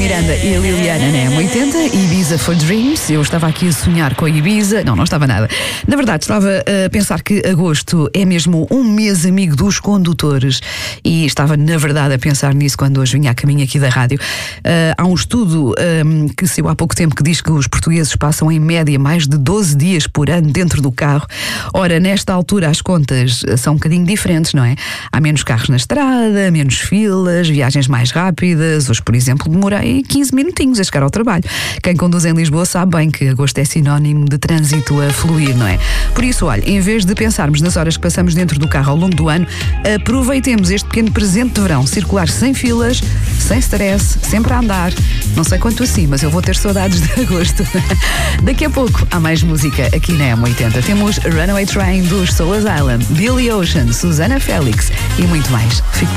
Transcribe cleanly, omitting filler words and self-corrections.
Miranda e a Liliana na M80, Ibiza for Dreams. Eu estava aqui a sonhar com a Ibiza. Não estava nada. Na verdade, estava a pensar que agosto é mesmo um mês amigo dos condutores. E estava, na verdade, a pensar nisso quando hoje vinha a caminho aqui da rádio. Há um estudo que saiu há pouco tempo que diz que os portugueses passam em média mais de 12 dias por ano dentro do carro. Ora, nesta altura as contas são um bocadinho diferentes, não é? Há menos carros na estrada, menos filas, viagens mais rápidas. Hoje, por exemplo, demorei 15 minutinhos a chegar ao trabalho. Quem conduz em Lisboa sabe bem que agosto é sinónimo de trânsito a fluir, não é? Por isso, olha, em vez de pensarmos nas horas que passamos dentro do carro ao longo do ano, aproveitemos este pequeno presente de verão. Circular sem filas, sem stress, sempre a andar. Não sei quanto assim, mas eu vou ter saudades de agosto. Daqui a pouco há mais música aqui na M80. Temos Runaway Train dos Soul Asylum, Billy Ocean, Susana Félix e muito mais. Fique